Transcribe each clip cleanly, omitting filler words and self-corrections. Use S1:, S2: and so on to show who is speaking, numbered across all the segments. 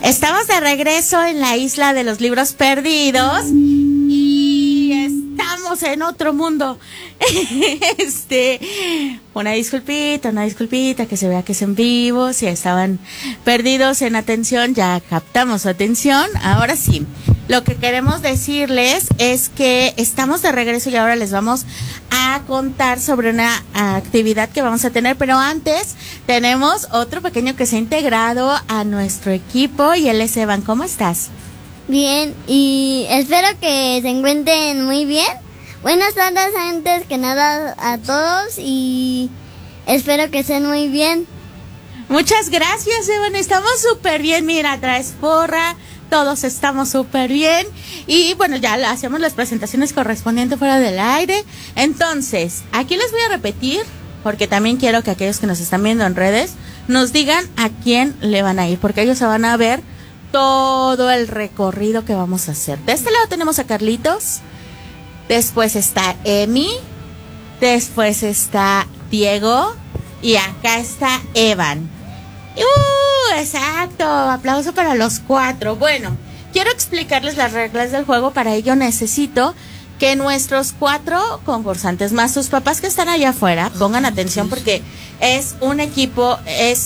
S1: Estamos de regreso en la isla de los libros perdidos y estamos en otro mundo. Una disculpita, que se vea que es en vivo. Si estaban perdidos en atención, ya captamos su atención. Ahora sí, lo que queremos decirles es que estamos de regreso y ahora les vamos a contar sobre una actividad que vamos a tener, pero antes tenemos otro pequeño que se ha integrado a nuestro equipo y él es Evan. ¿Cómo estás?
S2: Bien, y espero que se encuentren muy bien. Buenas tardes antes que nada a todos y espero que estén muy bien.
S1: Muchas gracias, Evan, estamos súper bien. Mira, traes porra, todos estamos súper bien. Y bueno, ya hacemos las presentaciones correspondientes fuera del aire. Entonces, aquí les voy a repetir, porque también quiero que aquellos que nos están viendo en redes nos digan a quién le van a ir, porque ellos se van a ver todo el recorrido que vamos a hacer. De este lado tenemos a Carlitos, después está Emi, después está Diego y acá está Evan. Exacto, aplauso para los 4. Bueno, quiero explicarles las reglas del juego. Para ello necesito que nuestros 4 concursantes más sus papás que están allá afuera pongan atención, porque es un equipo,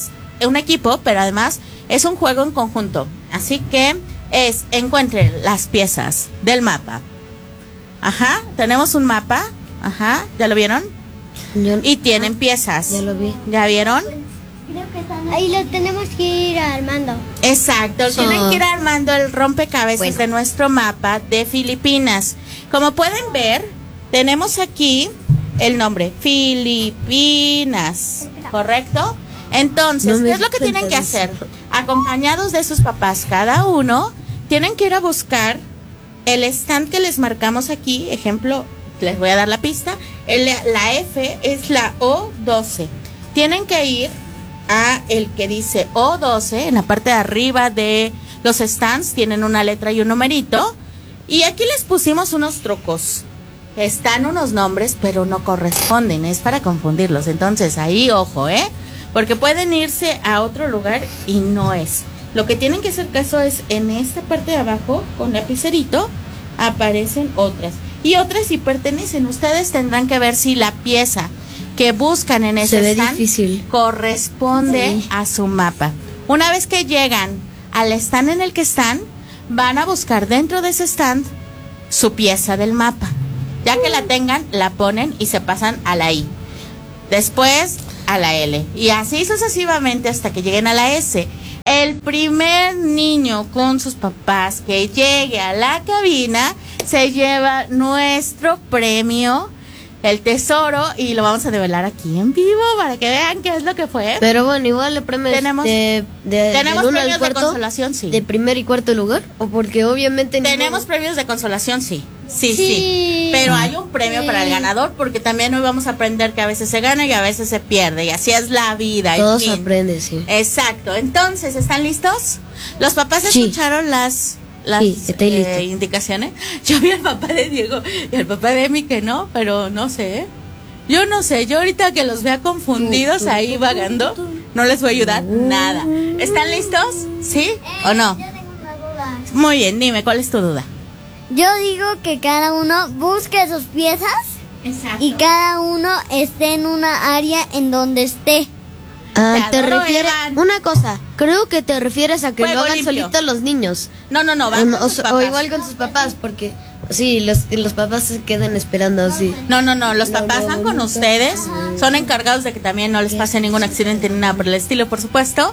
S1: pero además es un juego en conjunto. Así que encuentren las piezas del mapa. Ajá, tenemos un mapa. Ajá, ¿ya lo vieron? Y tienen piezas.
S2: Ya lo vi.
S1: ¿Ya vieron?
S2: Ahí lo tenemos que ir armando.
S1: Exacto, tienen que ir armando el rompecabezas de nuestro mapa de Filipinas. Como pueden ver, tenemos aquí el nombre, Filipinas, ¿correcto? Entonces, ¿qué es lo que tienen que hacer? Acompañados de sus papás, cada uno, tienen que ir a buscar el stand que les marcamos aquí. Ejemplo, les voy a dar la pista. La F es la O12. Tienen que ir a el que dice O12, en la parte de arriba de los stands tienen una letra y un numerito, y aquí les pusimos unos trucos. Están unos nombres pero no corresponden, es para confundirlos. Entonces ahí ojo, porque pueden irse a otro lugar y no es. Lo que tienen que hacer caso es en esta parte de abajo con lapicerito aparecen otras, y otras sí pertenecen. Ustedes tendrán que ver si la pieza que buscan en ese stand corresponde a su mapa. Una vez que llegan al stand en el que están, van a buscar dentro de ese stand su pieza del mapa. Ya que la tengan, la ponen y se pasan a la I. Después a la L. Y así sucesivamente hasta que lleguen a la S. El primer niño con sus papás que llegue a la cabina se lleva nuestro premio, el tesoro, y lo vamos a develar aquí en vivo para que vean qué es lo que fue.
S3: Pero bueno, igual le premios
S1: tenemos premios de consolación, sí.
S3: ¿De primer y cuarto lugar? O porque obviamente
S1: tenemos premios de consolación, sí. Sí. Pero hay un premio para el ganador, porque también hoy vamos a aprender que a veces se gana y a veces se pierde, y así es la vida.
S3: Todos aprenden, sí.
S1: Exacto. Entonces, ¿están listos? Los papás escucharon las indicaciones. Yo vi al papá de Diego y al papá de Emi que no, pero no sé. Yo no sé, yo ahorita que los vea confundidos ahí vagando, no les voy a ayudar nada. ¿Están listos? ¿Sí o no?
S2: Yo tengo una duda.
S1: Muy bien, dime, ¿cuál es tu duda?
S2: Yo digo que cada uno busque sus piezas.
S1: Exacto.
S2: Y cada uno esté en una área en donde esté.
S3: Te refieres una cosa, creo que te refieres a que
S1: Juego
S3: lo hagan
S1: limpio.
S3: solitos los niños.
S1: No, van con sus papás.
S3: O igual con sus papás, porque sí, los papás se quedan esperando así.
S1: No, los papás van con ustedes, son encargados de que también no les pase ningún accidente ni nada por el estilo, por supuesto.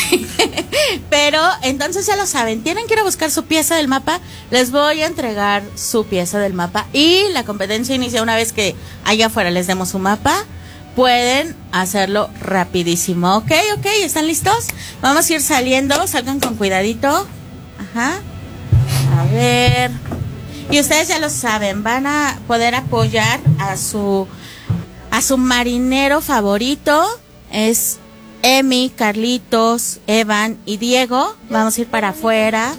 S1: Pero entonces ya lo saben, tienen que ir a buscar su pieza del mapa. Les voy a entregar su pieza del mapa y la competencia inicia una vez que allá afuera les demos su mapa. Pueden hacerlo rapidísimo. Ok, ¿están listos? Vamos a ir saliendo, salgan con cuidadito. Ajá. A ver. Y ustedes ya lo saben, van a poder apoyar a su marinero favorito. Es Emi, Carlitos, Evan y Diego. Vamos a ir para afuera.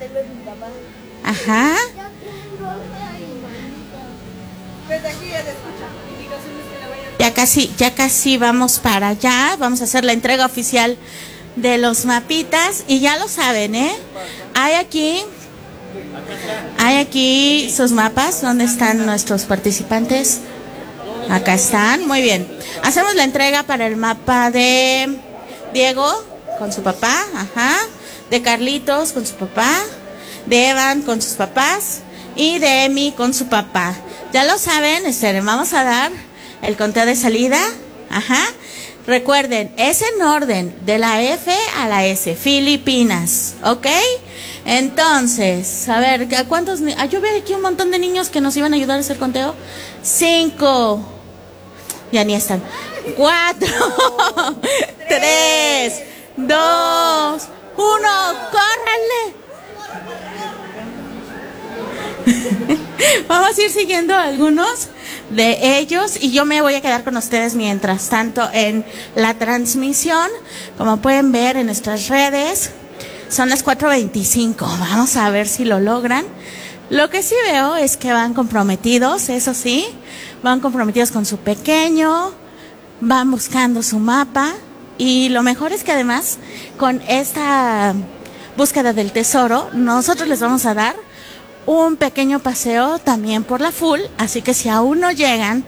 S1: Ajá. Ya casi vamos para allá. Vamos a hacer la entrega oficial de los mapitas y ya lo saben, Hay aquí sus mapas. ¿Dónde están nuestros participantes? Acá están, muy bien. Hacemos la entrega para el mapa de Diego con su papá, de Carlitos con su papá, de Evan con sus papás y de Emi con su papá. Ya lo saben, vamos a dar el conteo de salida, Recuerden, es en orden de la F a la S, Filipinas, ¿ok? Entonces, a ver, ¿cuántos? Yo veo aquí un montón de niños que nos iban a ayudar a hacer conteo. 5, ya ni están. 4, 3, 2, 1, ¡córranle! Vamos a ir siguiendo algunos de ellos y yo me voy a quedar con ustedes mientras tanto en la transmisión. Como pueden ver en nuestras redes, son las 4:25. Vamos a ver si lo logran. Lo que sí veo es que van comprometidos, eso sí, van comprometidos con su pequeño, van buscando su mapa y lo mejor es que además con esta búsqueda del tesoro nosotros les vamos a dar un pequeño paseo también por la full, así que si aún no llegan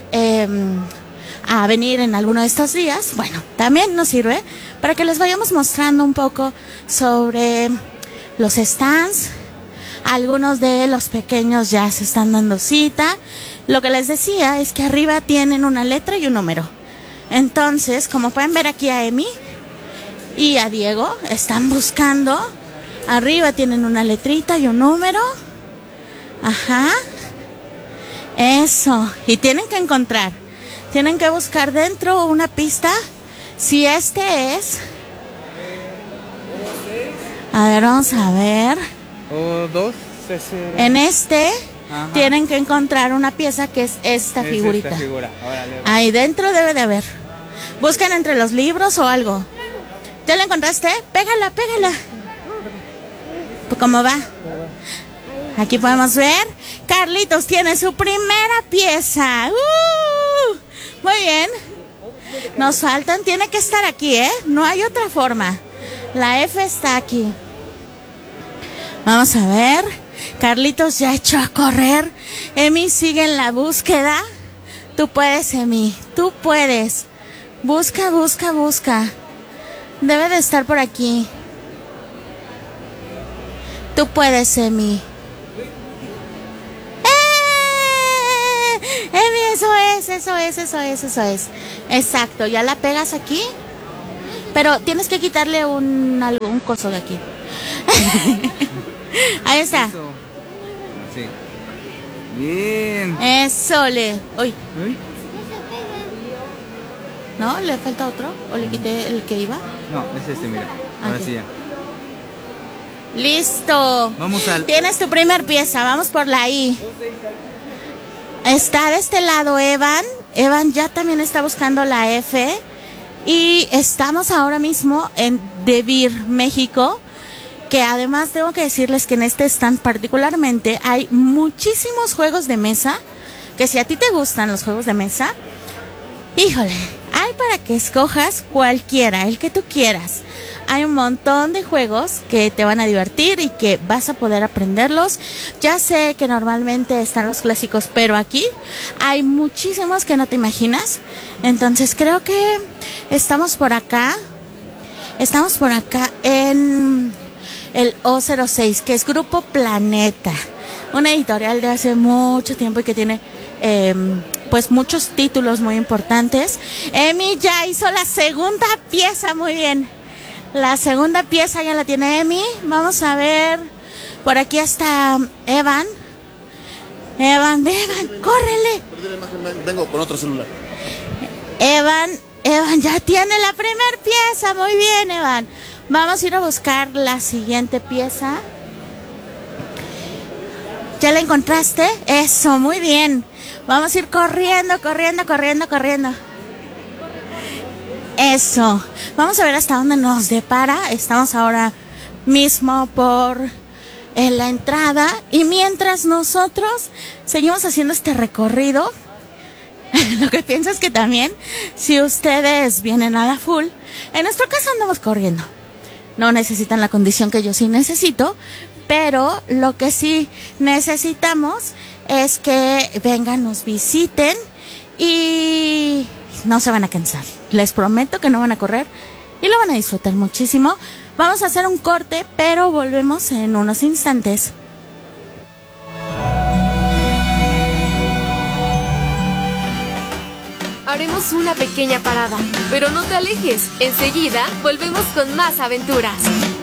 S1: a venir en alguno de estos días, bueno, también nos sirve para que les vayamos mostrando un poco sobre los stands. Algunos de los pequeños ya se están dando cita. Lo que les decía es que arriba tienen una letra y un número. Entonces, como pueden ver aquí a Emi y a Diego, están buscando. Arriba tienen una letrita y un número. Eso. Y tienen que encontrar. Tienen que buscar dentro una pista. Si este es. A ver, vamos a ver. En este tienen que encontrar una pieza que es esta figurita.
S4: Esta figura.
S1: Ahí dentro debe de haber. Busquen entre los libros o algo. ¿Ya la encontraste? Pégala. ¿Cómo va? Aquí podemos ver. Carlitos tiene su primera pieza. Muy bien. Nos faltan, tiene que estar aquí, no hay otra forma. La F está aquí. Vamos a ver. Carlitos ya echó a correr. Emi sigue en la búsqueda. Tú puedes, Emi. Tú puedes. Busca. Debe de estar por aquí. Tú puedes, Emi. Emi, eso es. Exacto, ya la pegas aquí. Pero tienes que quitarle algún coso de aquí. Ahí está.
S4: Eso. Sí. Bien.
S1: Eso Uy. ¿No? ¿Le falta otro? ¿O le quité el que iba?
S4: No, es mira. Ahora
S1: Okay.
S4: sí ya.
S1: Listo.
S4: Vamos al...
S1: Tienes tu primer pieza, vamos por la I. Está de este lado Evan. Evan ya también está buscando la F. Y estamos ahora mismo en Devir, México. Que además tengo que decirles que en este stand particularmente hay muchísimos juegos de mesa. Que si a ti te gustan los juegos de mesa, híjole, hay para que escojas cualquiera, el que tú quieras. Hay un montón de juegos que te van a divertir y que vas a poder aprenderlos. Ya sé que normalmente están los clásicos, pero aquí hay muchísimos que no te imaginas. Entonces creo que estamos por acá en el O06, que es Grupo Planeta, una editorial de hace mucho tiempo y que tiene pues muchos títulos muy importantes. Emi ya hizo la segunda pieza, muy bien. La segunda pieza ya la tiene Emi. Vamos a ver. Por aquí está Evan. Evan, córrele.
S5: Vengo con otro celular.
S1: Evan ya tiene la primera pieza. Muy bien, Evan. Vamos a ir a buscar la siguiente pieza. ¿Ya la encontraste? Eso, muy bien. Vamos a ir corriendo. Eso. Vamos a ver hasta dónde nos depara. Estamos ahora mismo por la entrada. Y mientras nosotros seguimos haciendo este recorrido, Lo que pienso es que también, si ustedes vienen a la full, en nuestro caso andamos corriendo. No necesitan la condición que yo sí necesito, pero lo que sí necesitamos es que vengan, nos visiten y no se van a cansar. Les prometo que no van a correr y lo van a disfrutar muchísimo. Vamos a hacer un corte, pero volvemos en unos instantes.
S6: Haremos una pequeña parada, pero no te alejes. Enseguida volvemos con más aventuras.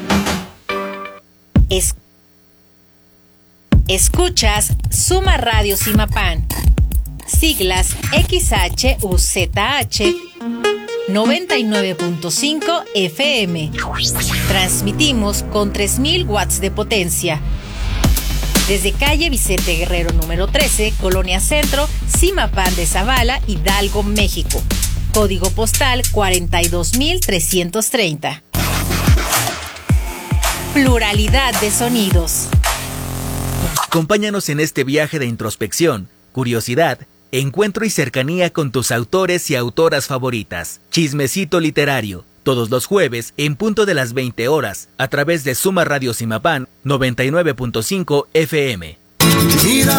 S7: Escuchas Suma Radio Simapán. Siglas XHUZH 99.5 FM. Transmitimos con 3000 watts de potencia. Desde calle Vicente Guerrero número 13, Colonia Centro, Simapán de Zavala, Hidalgo, México. Código postal 42330. Pluralidad de sonidos.
S8: Acompáñanos en este viaje de introspección, curiosidad, encuentro y cercanía con tus autores y autoras favoritas. Chismecito literario, todos los jueves en punto de las 20 horas, a través de Suma Radio Simapán 99.5 FM.
S9: Mira